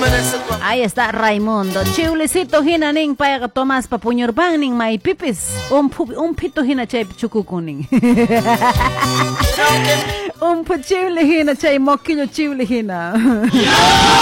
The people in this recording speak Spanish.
Ahí está Raimundo. Chiulicito hina ning paya Tomás papuñor bang ning may pipis. Pito hina chay chukukuning. Chiuli hina chay moquillo chiuli hina.